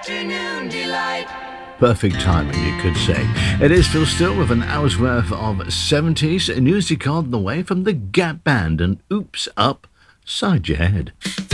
afternoon delight. Perfect timing, you could say. It is Phil Still with an hour's worth of 70s music on the way from the Gap Band and Oops Up Side Your Head.